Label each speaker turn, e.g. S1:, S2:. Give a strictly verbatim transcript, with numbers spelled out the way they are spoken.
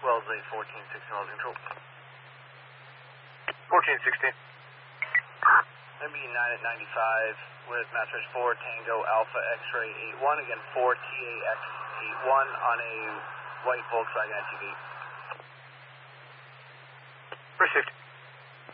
S1: Wellesley, fourteen sixteen, Wellesley Control.
S2: fourteen sixteen.
S1: M B nine at ninety-five with Master four Tango Alpha X-ray eight one, again four T A X eight one on a white Volkswagen S U V.
S2: Received.